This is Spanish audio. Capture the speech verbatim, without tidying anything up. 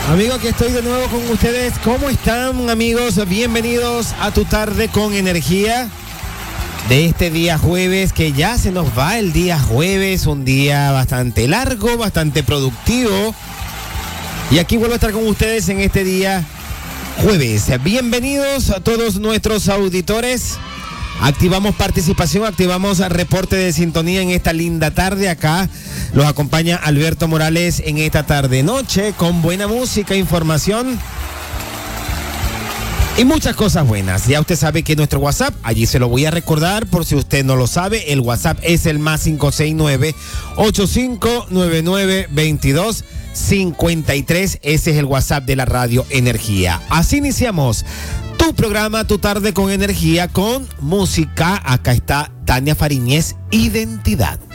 Amigos, que estoy de nuevo con ustedes. ¿Cómo están, amigos? Bienvenidos a Tu Tarde con Energía de este día jueves, que ya se nos va el día jueves, un día bastante largo, bastante productivo. Y aquí vuelvo a estar con ustedes en este día jueves. Bienvenidos a todos nuestros auditores. Activamos participación, activamos reporte de sintonía en esta linda tarde. Acá los acompaña Alberto Morales en esta tarde-noche con buena música, información y muchas cosas buenas. Ya usted sabe que nuestro WhatsApp, allí se lo voy a recordar por si usted no lo sabe, el WhatsApp es el más cinco seis nueve, ocho cinco nueve nueve, veintidós cincuenta y tres. Ese es el WhatsApp de la Radio Energía. Así iniciamos tu programa, Tu Tarde con Energía, con música. Acá está Tania Fariñez, Identidad.